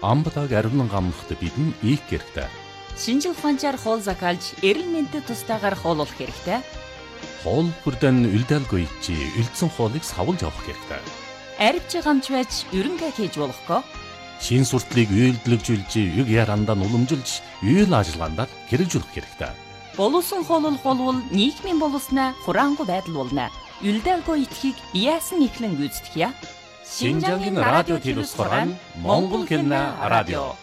Амбатаг ариунан гамнахт бидэн их хэрэгтэй. Шинжил ухаанчаар хоол закалж, эрүүл мэндэд тустаагаар хооллох хэрэгтэй. Хоол бүрдэн үлдээлгүй чи үлдсэн хоолыг савлж авах хэрэгтэй. Арвч гамч байж ерөнхий хийж болохгүй. Шин суртлыг үйлдэлжүүлж, юг ярандаа уламжилж, үйл ажиллагаанд хэрэгжүүлэх хэрэгтэй. Боловсон хооллох болвол нийгмийн боловсноо хураангуй байдал болно. Үлдээлгүй итгэхийг яасан ихлэн гүйцэтгэе. Шинжангийн радио телевиз хорон Монгол хэлний радио